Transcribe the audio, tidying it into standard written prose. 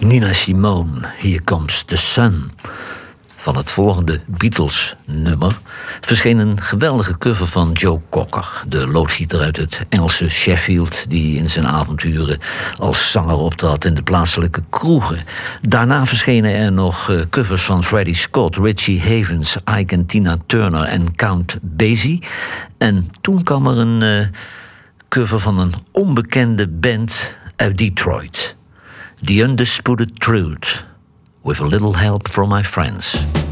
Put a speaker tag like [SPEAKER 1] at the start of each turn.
[SPEAKER 1] Nina Simone, Here Comes the Sun. Van het volgende Beatles-nummer verscheen een geweldige cover van Joe Cocker, de loodgieter uit het Engelse Sheffield, die in zijn avonturen als zanger optrad in de plaatselijke kroegen. Daarna verschenen er nog covers van Freddie Scott, Richie Havens, Ike en Tina Turner en Count Basie. En toen kwam er een cover van een onbekende band uit Detroit. The Undisputed Truth, with a little help from my friends.